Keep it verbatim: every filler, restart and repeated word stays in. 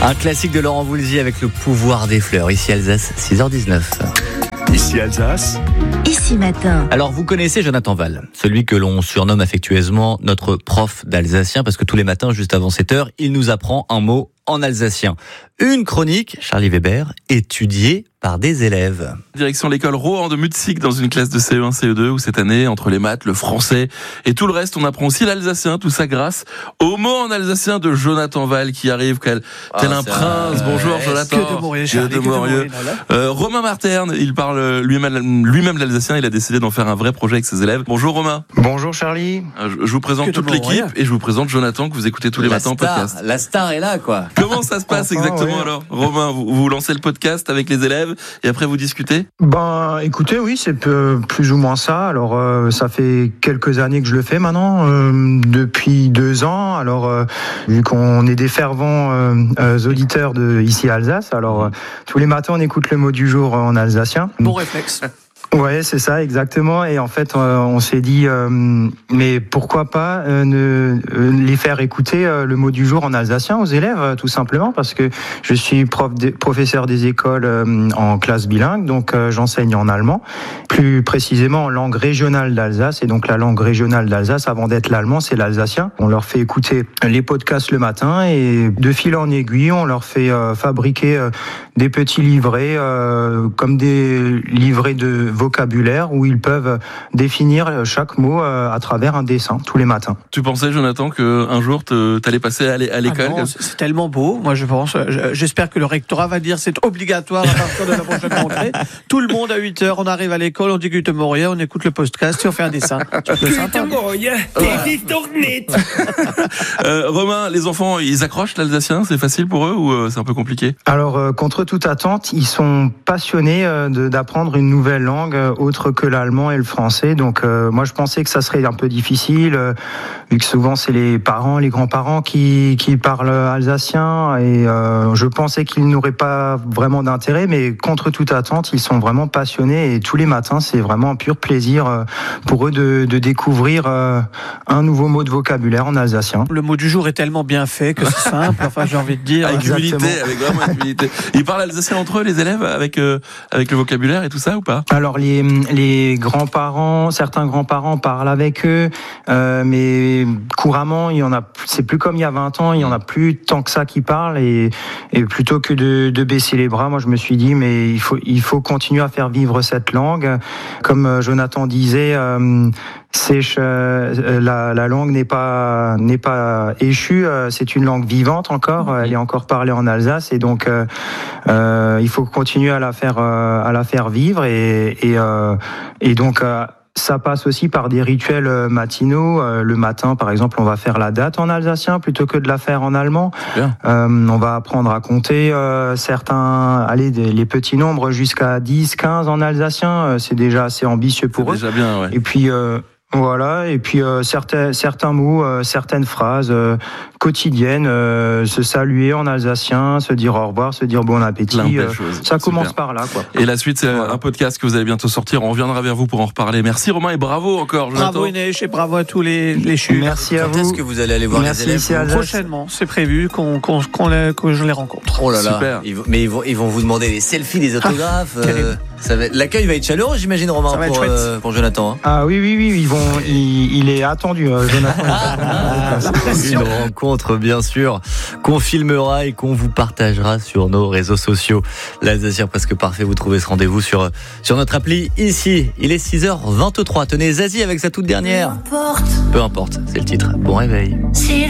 Un classique de Laurent Voulzy avec le pouvoir des fleurs. Ici Alsace, six heures dix-neuf. Ici Alsace. Ici matin. Alors vous connaissez Jonathan Val, celui que l'on surnomme affectueusement notre prof d'alsacien, parce que tous les matins, juste avant sept heures, il nous apprend un mot en alsacien. Une chronique, Charlie Weber, étudiée par des élèves. Direction l'école Rohan de Mutzig dans une classe de C E un C E deux où cette année, entre les maths, le français et tout le reste, on apprend aussi l'alsacien, tout ça grâce au mot en alsacien de Jonathan Val qui arrive tel, ah, tel un prince. Un... Bonjour Jonathan. Que de Morieux, Charlie, que de Morieux. Euh, Romain Marterne, il parle lui-même, lui-même l'alsacien, il a décidé d'en faire un vrai projet avec ses élèves. Bonjour Romain. Bonjour Charlie. Je, je vous présente que toute l'équipe et je vous présente Jonathan que vous écoutez tous les la matins star, en podcast. La star est là quoi. Comment ça se passe enfin, exactement ouais. alors Romain, vous, vous lancez le podcast avec les élèves et après vous discutez? Ben écoutez, oui, c'est peu, plus ou moins ça. Alors euh, ça fait quelques années que je le fais maintenant, euh, depuis deux ans. Alors euh, vu qu'on est des fervents euh, euh, auditeurs de ici Alsace, alors euh, tous les matins on écoute le mot du jour en alsacien. Bon réflexe. Ouais, c'est ça, exactement. Et en fait, euh, on s'est dit, euh, mais pourquoi pas euh, ne, euh, les faire écouter euh, le mot du jour en alsacien aux élèves, euh, tout simplement, parce que je suis prof de, professeur des écoles euh, en classe bilingue, donc euh, j'enseigne en allemand, plus précisément en langue régionale d'Alsace. Et donc la langue régionale d'Alsace, avant d'être l'allemand, c'est l'alsacien. On leur fait écouter les podcasts le matin et de fil en aiguille, on leur fait euh, fabriquer euh, des petits livrets, euh, comme des livrets de vocabulaire où ils peuvent définir chaque mot à travers un dessin tous les matins. Tu pensais, Jonathan, qu'un jour t'allais passer à l'école? Ah non, c'est tellement beau. Moi, je pense. J'espère que le rectorat va dire c'est obligatoire à partir de la prochaine rentrée. Tout le monde à huit heures, on arrive à l'école, on dit que Morieux, on écoute le podcast et on fait un dessin. euh, Romain, les enfants, ils accrochent l'alsacien? C'est facile pour eux ou c'est un peu compliqué? Alors, euh, contre toute attente, ils sont passionnés euh, d'apprendre une nouvelle langue autre que l'allemand et le français. Donc euh, moi je pensais que ça serait un peu difficile euh, vu que souvent c'est les parents, les grands-parents qui, qui parlent alsacien et euh, je pensais qu'ils n'auraient pas vraiment d'intérêt, mais contre toute attente ils sont vraiment passionnés et tous les matins c'est vraiment un pur plaisir euh, pour eux de, de découvrir euh, un nouveau mot de vocabulaire en alsacien. Le mot du jour est tellement bien fait que c'est simple, enfin j'ai envie de dire. Avec humilité, avec vraiment humilité. Ils parlent alsacien entre eux les élèves avec, euh, avec le vocabulaire et tout ça ou pas? Alors les, les grands-parents, certains grands-parents parlent avec eux, euh, mais couramment, il y en a, c'est plus comme il y a vingt ans, il y en a plus tant que ça qui parlent et, et plutôt que de, de baisser les bras, moi je me suis dit mais il faut, il faut continuer à faire vivre cette langue. Comme Jonathan disait, euh, sèche, euh, la, la langue n'est pas, n'est pas échue, euh, c'est une langue vivante encore, elle est encore parlée en Alsace et donc euh, euh, il faut continuer à la faire, euh, à la faire vivre et, et, euh, et donc euh, ça passe aussi par des rituels matinaux. Euh, le matin, par exemple, on va faire la date en alsacien plutôt que de la faire en allemand. Euh, on va apprendre à compter euh, certains, allez, des, les petits nombres jusqu'à dix, quinze en alsacien. Euh, c'est déjà assez ambitieux pour eux. Déjà bien, ouais. Et puis euh, voilà, et puis euh, certains, certains mots, euh, certaines phrases euh, quotidiennes, euh, se saluer en alsacien, se dire au revoir, se dire bon appétit, euh, ça commence par là, quoi. Et la suite, c'est voilà. un podcast que vous allez bientôt sortir, on reviendra vers vous pour en reparler. Merci Romain et bravo encore, Jonathan. Bravo Inès et bravo à tous les, les chutes. Merci à Quand vous. est-ce que vous allez aller voir Merci les élèves? Prochainement, c'est prévu qu'on, qu'on, qu'on les, que je les rencontre. Oh là là, super. Ils vont, mais ils vont, ils vont vous demander des selfies, des autographes. Ah, euh, ça va, l'accueil va être chaleureux, j'imagine, Romain, ça va pour, être euh, pour Jonathan. Hein. Ah oui, oui, oui, ils vont, il, il est attendu, euh, Jonathan. Ah, une rencontre, bien sûr, qu'on filmera et qu'on vous partagera sur nos réseaux sociaux. L'Alsacien presque parfait, vous trouvez ce rendez-vous sur, sur notre appli ici. Il est six heures vingt-trois. Tenez, Zazie avec sa toute dernière. Peu importe, c'est le titre. Bon réveil.